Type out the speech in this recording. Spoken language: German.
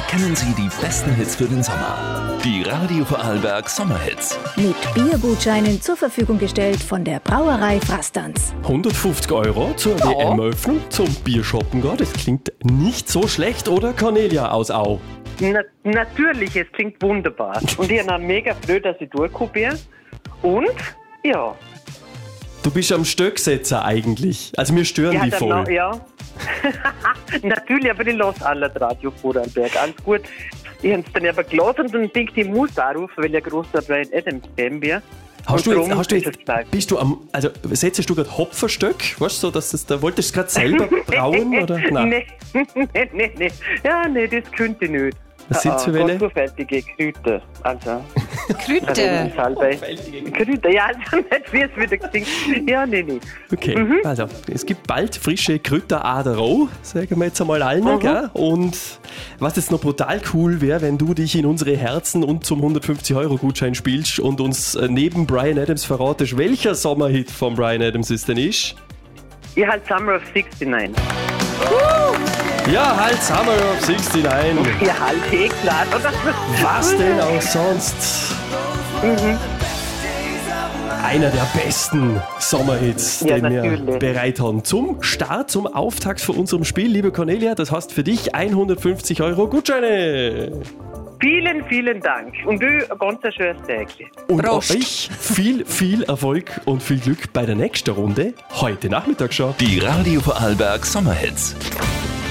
kennen Sie die besten Hits für den Sommer. Die Radio Vorarlberg Sommerhits. Mit Biergutscheinen zur Verfügung gestellt von der Brauerei Frastanz. 150 € zur WM-Öffnung zum Biershoppen gehen. Das klingt nicht so schlecht, oder Cornelia aus Au? Natürlich, es klingt wunderbar. Und ich bin mega froh, dass ich durchgekommen bin. Und, ja. Du bist am Stöcksetzer eigentlich. Also wir stören die voll. Ja. Natürlich, aber ich lasse alle Radio Vorarlberg. Alles gut. Ich habe es dann aber gelassen und dann denke ich muss anrufen, weil ich ein großer Brian Adams-Fan bin. Setzt du gerade Hopferstöck? Weißt du, dass da wolltest du gerade selber brauen? Oder? Nein. Nee. Ja, nee, das könnte ich nicht. Was sind für welche? Hochwertige Kräuter. Also. Kräuter? Kräuter, ja, also nicht wie es wieder klingt. Ja, nee. Okay, also es gibt bald frische Kräuteraderau, sagen wir jetzt einmal allen. Gell? Und was jetzt noch brutal cool wäre, wenn du dich in unsere Herzen und zum 150-€ spielst und uns neben Brian Adams verratest, welcher Sommerhit von Brian Adams es denn ist. Ja, halt Summer of 69. Ja, halt Summer of 69. Ja, halt klar. Was denn auch sonst? Einer der besten Sommerhits, den wir bereit haben. Zum Start, zum Auftakt von unserem Spiel, liebe Cornelia, das heißt für dich 150€ Gutscheine. Vielen, vielen Dank. Und du, ein ganz schönes Tag. Und Prost. euch viel Erfolg und viel Glück bei der nächsten Runde. Heute Nachmittag schon. Die Radio Vorarlberg Sommerhits.